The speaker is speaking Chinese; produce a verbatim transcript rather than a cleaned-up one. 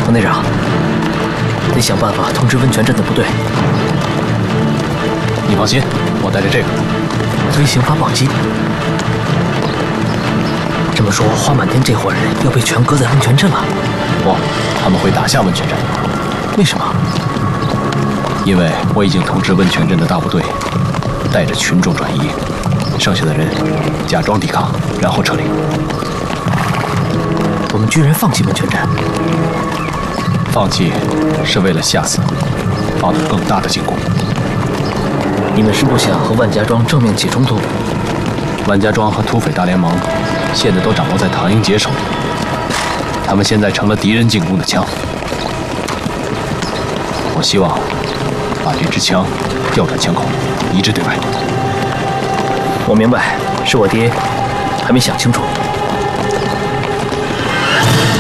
冯队长，得想办法通知温泉镇的部队。 你放心，我带着这个微型发报机。这么说，花满天这伙人要被全搁在温泉镇了？ 不，他们会打下温泉镇。 为什么？ 因为我已经通知温泉镇的大部队，带着群众转移，剩下的人假装抵抗，然后撤离。 我们居然放弃温泉镇？ 放弃是为了下次发动更大的进攻。 你们是不想和万家庄正面起冲突？ 万家庄和土匪大联盟现在都掌握在唐英杰手里，他们现在成了敌人进攻的枪。我希望把这支枪调转枪口，一致对外。 我明白，是我爹还没想清楚。